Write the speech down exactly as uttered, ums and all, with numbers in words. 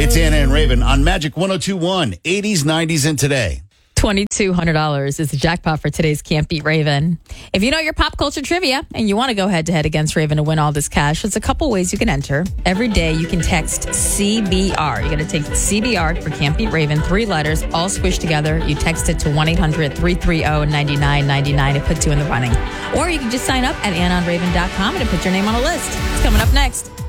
It's Anna and Raven on Magic one oh two point one, eighties, nineties, and today. two thousand two hundred dollars is the jackpot for today's Can't Beat Raven. If you know your pop culture trivia and you want to go head-to-head against Raven to win all this cash, there's a couple ways you can enter. Every day you can text C B R. You're going to take C B R for Can't Beat Raven, three letters, all squished together. You text it to one eight hundred three three zero nine nine nine nine. It puts you in the running. Or you can just sign up at anna on raven dot com and it puts your name on a list. It's coming up next.